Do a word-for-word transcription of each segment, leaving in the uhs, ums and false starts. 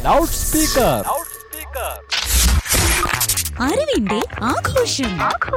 Loud speaker. അറിവിന്റെ ആഘോഷം.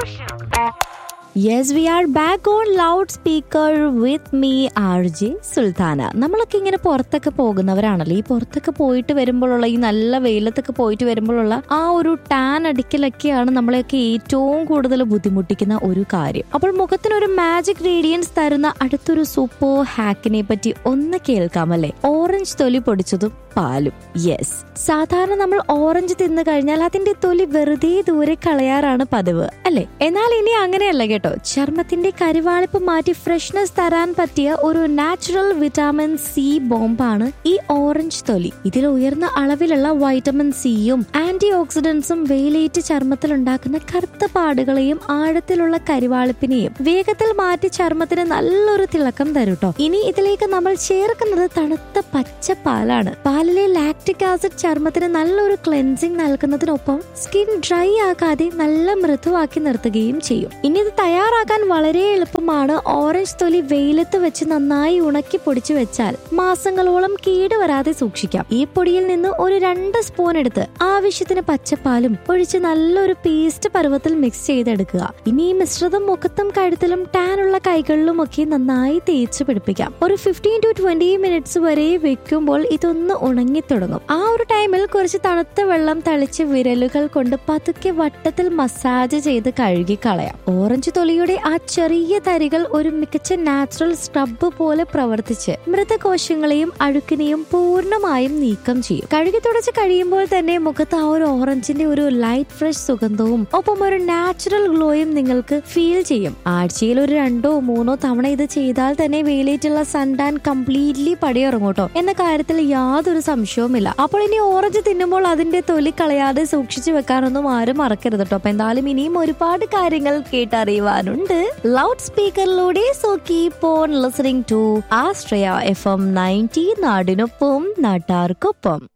Yes, we are back on loudspeaker with me, R J Sultana. നമ്മളൊക്കെ ഇങ്ങനെ പുറത്തൊക്കെ പോകുന്നവരാണല്ലോ. ഈ പുറത്തൊക്കെ പോയിട്ട് വരുമ്പോഴുള്ള ഈ നല്ല വെയിലത്തൊക്കെ പോയിട്ട് വരുമ്പോഴുള്ള ആ ഒരു ടാൻ അടിക്കലൊക്കെയാണ് നമ്മളെയൊക്കെ ഏറ്റവും കൂടുതൽ ബുദ്ധിമുട്ടിക്കുന്ന ഒരു കാര്യം. അപ്പോൾ മുഖത്തിനൊരു മാജിക് റേഡിയൻസ് തരുന്ന അടുത്തൊരു സൂപ്പർ ഹാക്കിനെ പറ്റി ഒന്ന് കേൾക്കാമല്ലേ? ഓറഞ്ച് തൊലി പൊടിച്ചതും പാലും. യെസ്, സാധാരണ നമ്മൾ ഓറഞ്ച് തിന്നു കഴിഞ്ഞാൽ അതിന്റെ തൊലി വെറുതെ ദൂരെ കളയാറാണ് പതിവ്, അല്ലെ? എന്നാൽ ഇനി അങ്ങനെയല്ല കേട്ടോ. ചർമ്മത്തിന്റെ കരിവാളിപ്പ് മാറ്റി ഫ്രഷ്നെസ് തരാൻ പറ്റിയ ഒരു നാച്ചുറൽ വിറ്റാമിൻ സി ബോംബാണ് ഈ ഓറഞ്ച് തൊലി. ഇതിൽ ഉയർന്ന അളവിലുള്ള വൈറ്റമിൻ സിയും ആന്റി ഓക്സിഡന്റ്സും വെയിലേറ്റ് ചർമ്മത്തിൽ ഉണ്ടാക്കുന്ന കറുത്ത പാടുകളെയും ആഴത്തിലുള്ള കരിവാളിപ്പിനെയും വേഗത്തിൽ മാറ്റി ചർമ്മത്തിന് നല്ലൊരു തിളക്കം തരൂട്ടോ. ഇനി ഇതിലേക്ക് നമ്മൾ ചേർക്കുന്നത് തണുത്ത പച്ച പാലാണ്. പാലിലെ ലാക്റ്റിക് ആസിഡ് ചർമ്മത്തിന് നല്ലൊരു ക്ലെൻസിങ് നൽകുന്നതിനൊപ്പം സ്കിൻ ഡ്രൈ ആകാതെ നല്ല മൃദുവാക്കി നിർത്തുകയും ചെയ്യും. ഇനി ഇത് തയ്യാറാക്കാൻ വളരെ എളുപ്പമാണ്. ഓറഞ്ച് തൊലി വെയിലത്ത് വെച്ച് നന്നായി ഉണക്കി പൊടിച്ചു വെച്ചാൽ മാസങ്ങളോളം കേടുവരാതെ സൂക്ഷിക്കാം. ഈ പൊടിയിൽ നിന്ന് ഒരു രണ്ട് സ്പൂൺ എടുത്ത് ആവശ്യത്തിന് പച്ചപ്പാലും ഒഴിച്ച് നല്ലൊരു പേസ്റ്റ് പരുവത്തിൽ മിക്സ് ചെയ്തെടുക്കുക. ഇനി ഈ മിശ്രിതം മുഖത്തും കഴുത്തിലും ടാനുള്ള കൈകളിലും ഒക്കെ നന്നായി തേച്ച് പിടിപ്പിക്കാം. ഒരു ഫിഫ്റ്റീൻ ടു ട്വന്റി മിനിറ്റ്സ് വരെ വെക്കുമ്പോൾ ഇതൊന്ന് ഉണങ്ങിത്തുടങ്ങും. ആ ഒരു ടൈമിൽ കുറച്ച് തണുത്ത വെള്ളം തളിച്ച് വിരലുകൾ കൊണ്ട് പതുക്കെ വട്ടത്തിൽ മസാജ് ചെയ്ത് കഴുകി കളയാം. ഓറഞ്ച് തൊലിയുടെ ആ ചെറിയ തരികൾ ഒരു മികച്ച നാച്ചുറൽ സ്ക്രബ് പോലെ പ്രവർത്തിച്ച് മൃതകോശങ്ങളെയും അഴുക്കിനെയും പൂർണ്ണമായും നീക്കം ചെയ്യും. കഴുകി തുടച്ച് കഴിയുമ്പോൾ തന്നെ മുഖത്ത് ആ ഒരു ഓറഞ്ചിന്റെ ഒരു ലൈറ്റ് ഫ്രഷ് സുഗന്ധവും ഒപ്പം ഒരു നാച്ചുറൽ ഗ്ലോയും നിങ്ങൾക്ക് ഫീൽ ചെയ്യും. ആഴ്ചയിൽ ഒരു രണ്ടോ മൂന്നോ തവണ ഇത് ചെയ്താൽ തന്നെ വെയിലേറ്റുള്ള സൺടാൻ കംപ്ലീറ്റ്ലി പടിയിറങ്ങൂട്ടോ എന്ന കാര്യത്തിൽ യാതൊരു സംശയവുമില്ല. അപ്പോൾ ഇനി ഓറഞ്ച് തിന്നുമ്പോൾ അതിന്റെ തൊലി കളയാതെ സൂക്ഷിച്ചു വെക്കാനൊന്നും ആരും മറക്കരുത് കേട്ടോ. അപ്പൊ എന്തായാലും ഇനിയും ഒരുപാട് കാര്യങ്ങൾ കേട്ടറിയുവാനുണ്ട് loud സ്പീക്കറിലൂടെ. So keep on listening to Ashraya F M ninety, നാടിനൊപ്പം നാട്ടാർക്കൊപ്പം.